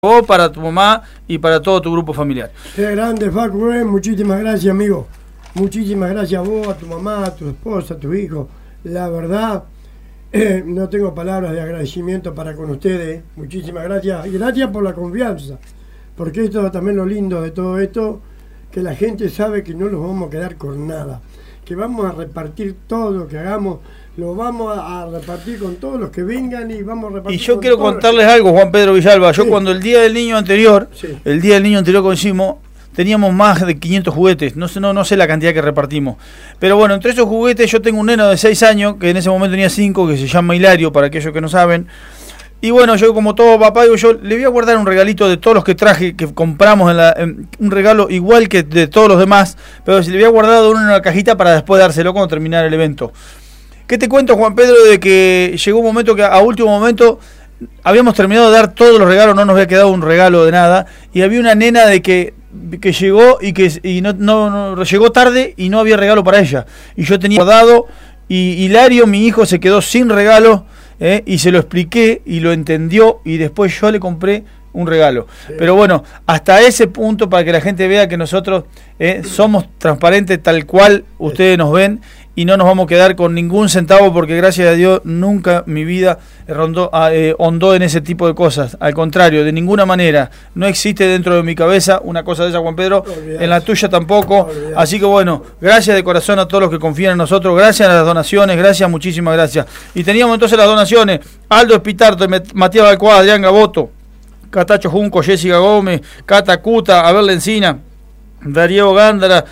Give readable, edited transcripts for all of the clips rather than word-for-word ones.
vos, para tu mamá y para todo tu grupo familiar. Qué grande, Facu, muchísimas gracias, amigo. Muchísimas gracias a vos, a tu mamá, a tu esposa, a tu hijo. La verdad, no tengo palabras de agradecimiento para con ustedes. Muchísimas gracias. Y gracias por la confianza. Porque esto es también lo lindo de todo esto, que la gente sabe que no nos vamos a quedar con nada. Que vamos a repartir todo lo que hagamos, lo vamos a repartir con todos los que vengan y vamos a repartir. Y yo quiero contarles algo, Juan Pedro Villalba. Yo cuando el día del niño anterior, que hicimos, teníamos más de 500 juguetes. No sé la cantidad que repartimos. Pero bueno, entre esos juguetes yo tengo un neno de 6 años, que en ese momento tenía 5, que se llama Hilario, para aquellos que no saben. Y bueno, yo como todo papá, digo, yo le voy a guardar un regalito de todos los que traje, que compramos, un regalo igual que de todos los demás, pero si le había guardado uno en una cajita para después dárselo cuando terminara el evento. ¿Qué te cuento, Juan Pedro? De que llegó un momento que a último momento habíamos terminado de dar todos los regalos, no nos había quedado un regalo de nada, y había una nena de que llegó y no llegó tarde y no había regalo para ella. Y yo tenía guardado, y Hilario, mi hijo, se quedó sin regalo. Y se lo expliqué y lo entendió y después yo le compré un regalo. Sí. Pero bueno, hasta ese punto, para que la gente vea que nosotros somos transparentes tal cual ustedes nos ven y no nos vamos a quedar con ningún centavo, porque gracias a Dios nunca mi vida hondó en ese tipo de cosas. Al contrario, de ninguna manera. No existe dentro de mi cabeza una cosa de esa, Juan Pedro. En la tuya tampoco. Así que bueno, gracias de corazón a todos los que confían en nosotros. Gracias a las donaciones. Gracias, muchísimas gracias. Y teníamos entonces las donaciones: Aldo Espitarto, Matías Balcuá, Adrián Gaboto, Catacho Junco, Jessica Gómez, Cata Cuta, Abel Lencina, Darío Gándara,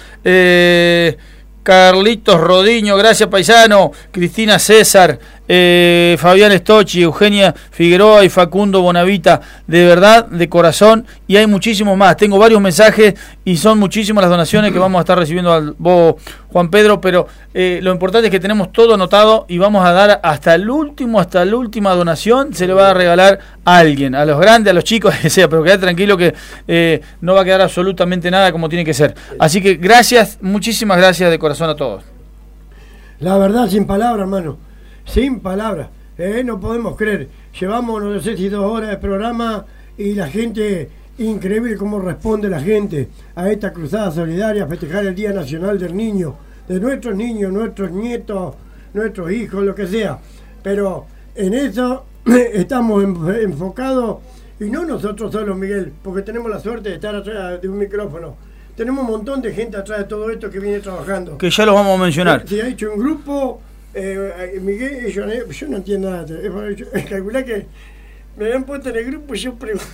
Carlitos Rodiño, gracias paisano, Cristina César, Fabián Stocchi, Eugenia Figueroa y Facundo Bonavita, de verdad, de corazón, y hay muchísimos más. Tengo varios mensajes y son muchísimas las donaciones que vamos a estar recibiendo al vos, Juan Pedro, pero lo importante es que tenemos todo anotado y vamos a dar hasta la última donación, se le va a regalar a alguien, a los grandes, a los chicos, que sea, pero quedad tranquilo que no va a quedar absolutamente nada como tiene que ser. Así que gracias, muchísimas gracias de corazón a todos. La verdad, sin palabras, hermano. Sin palabras, no podemos creer. Llevamos, no sé si 2 horas de programa y la gente, increíble cómo responde la gente a esta cruzada solidaria, a festejar el Día Nacional del Niño, de nuestros niños, nuestros nietos, nuestros hijos, lo que sea. Pero en eso estamos enfocados, y no nosotros solos, Miguel, porque tenemos la suerte de estar atrás de un micrófono. Tenemos un montón de gente atrás de todo esto que viene trabajando. Que ya los vamos a mencionar. Se ha hecho un grupo. Miguel, yo no entiendo nada. Calculá que me habían puesto en el grupo y yo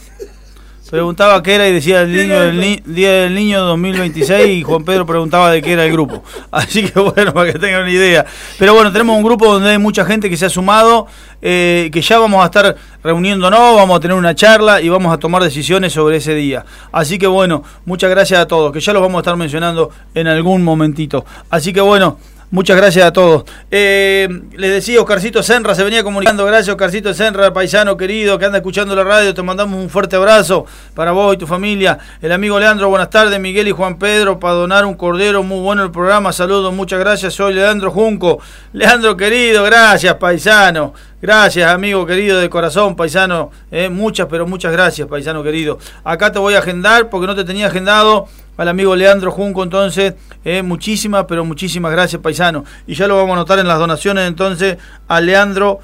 preguntaba qué era y decía el Día del Niño 2026 y Juan Pedro preguntaba de qué era el grupo. Así que bueno, para que tengan una idea. Pero bueno, tenemos un grupo donde hay mucha gente que se ha sumado, que ya vamos a estar reuniéndonos, vamos a tener una charla y vamos a tomar decisiones sobre ese día. Así que bueno, muchas gracias a todos, que ya los vamos a estar mencionando en algún momentito. Así que bueno, muchas gracias a todos. Les decía, Oscarcito Senra se venía comunicando. Gracias, Oscarcito Senra, paisano querido que anda escuchando la radio. Te mandamos un fuerte abrazo para vos y tu familia. El amigo Leandro, buenas tardes. Miguel y Juan Pedro, para donar un cordero. Muy bueno el programa. Saludos, muchas gracias. Soy Leandro Junco. Leandro querido, gracias, paisano. Gracias, amigo querido de corazón, paisano. Muchas gracias, paisano querido. Acá te voy a agendar porque no te tenía agendado al amigo Leandro Junco, entonces, muchísimas gracias, paisano. Y ya lo vamos a anotar en las donaciones, entonces, a Leandro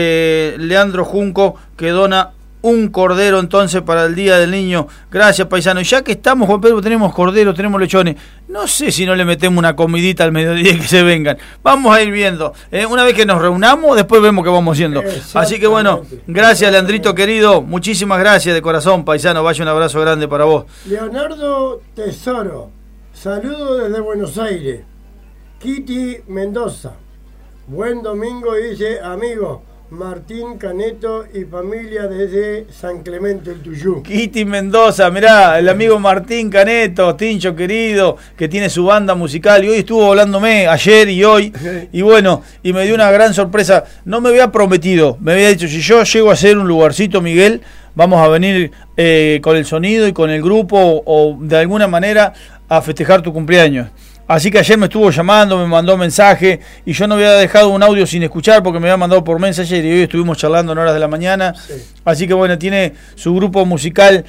Junco, que dona un cordero, entonces, para el Día del Niño. Gracias, paisano. Y ya que estamos, Juan Pedro, tenemos corderos, tenemos lechones. No sé si no le metemos una comidita al mediodía que se vengan. Vamos a ir viendo. Una vez que nos reunamos, después vemos qué vamos haciendo. Así que bueno, gracias, Leandrito querido. Muchísimas gracias de corazón, paisano. Vaya, un abrazo grande para vos. Leonardo Tesoro, saludo desde Buenos Aires. Kitty Mendoza, buen domingo, dice amigo Martín Caneto y familia desde San Clemente, el Tuyú. Kitty Mendoza, mirá, el amigo Martín Caneto, Tincho querido, que tiene su banda musical y hoy estuvo hablándome ayer y hoy, y bueno, y me dio una gran sorpresa. No me había prometido, me había dicho, si yo llego a hacer un lugarcito, Miguel, vamos a venir con el sonido y con el grupo o de alguna manera a festejar tu cumpleaños. Así que ayer me estuvo llamando, me mandó mensaje y yo no había dejado un audio sin escuchar porque me había mandado por Messenger y hoy estuvimos charlando en horas de la mañana. Sí. Así que bueno, tiene su grupo musical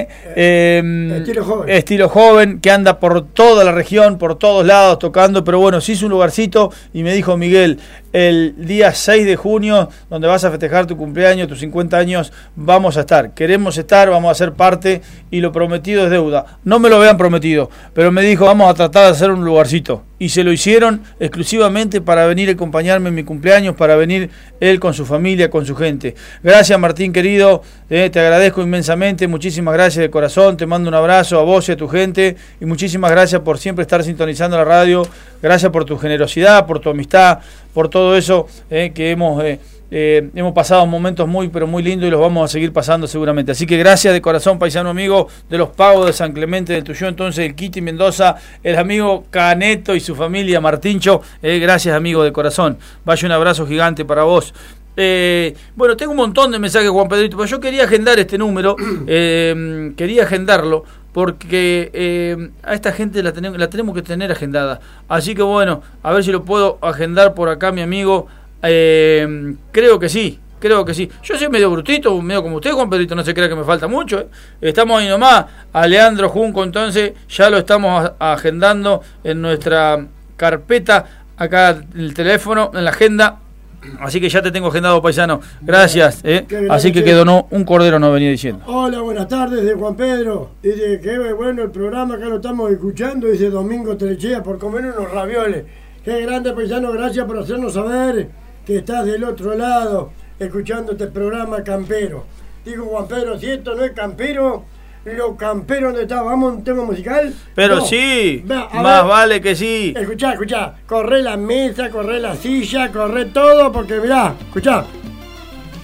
Estilo Joven, que anda por toda la región, por todos lados tocando, pero bueno, se hizo un lugarcito y me dijo Miguel, el día 6 de junio, donde vas a festejar tu cumpleaños, tus 50 años, vamos a estar, queremos estar, vamos a ser parte y lo prometido es deuda. No me lo habían prometido, pero me dijo, vamos a tratar de hacer un lugarcito. Y se lo hicieron exclusivamente para venir a acompañarme en mi cumpleaños, para venir él con su familia, con su gente. Gracias Martín querido, te agradezco inmensamente, muchísimas gracias de corazón, te mando un abrazo a vos y a tu gente y muchísimas gracias por siempre estar sintonizando la radio, gracias por tu generosidad, por tu amistad, por todo eso que hemos pasado momentos muy pero muy lindos y los vamos a seguir pasando seguramente. Así que gracias de corazón, paisano amigo de los Pagos de San Clemente del Tuyó, entonces el Kitty Mendoza, el amigo Caneto y su familia Martincho, gracias amigo de corazón. Vaya un abrazo gigante para vos. Bueno, tengo un montón de mensajes, Juan Pedrito, pero yo quería agendar este número, quería agendarlo porque a esta gente la tenemos que tener agendada. Así que bueno, a ver si lo puedo agendar por acá, mi amigo. Creo que sí. Yo soy medio brutito, medio como usted, Juan Pedrito, no se crea que me falta mucho. Estamos ahí nomás. A Leandro Junco, entonces, ya lo estamos agendando en nuestra carpeta, acá en el teléfono, en la agenda. Así que ya te tengo agendado, paisano. Gracias. Así que quedó un cordero, no venía diciendo. Hola, buenas tardes de Juan Pedro. Dice que bueno el programa, acá lo estamos escuchando. Dice Domingo Telechea por comer unos ravioles. Qué grande, paisano, gracias por hacernos saber que estás del otro lado escuchando este programa campero. Digo, Juan Pedro, si esto no es campero, lo campero donde está, vamos a un tema musical. Pero no. Sí, más vale que sí. Escuchá, corre la mesa, corre la silla, corre todo, porque mirá, escuchá.